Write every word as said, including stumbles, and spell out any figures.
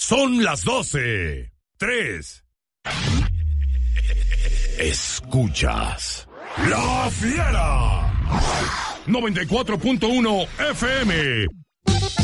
Son las doce. Tres. Escuchas La Fiera. noventa y cuatro punto uno F M.